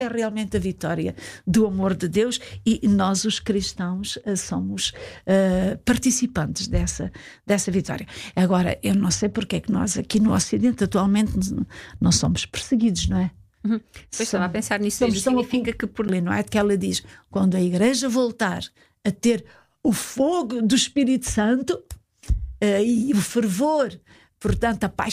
é realmente a vitória do amor de Deus, e nós, os cristãos, somos participantes dessa vitória. Agora, eu não sei porque é que nós aqui no Ocidente atualmente não somos perseguidos, não é? Pois estava a pensar nisso. Significa que não é que ela diz, quando a igreja voltar a ter o fogo do Espírito Santo e o fervor, portanto a paixão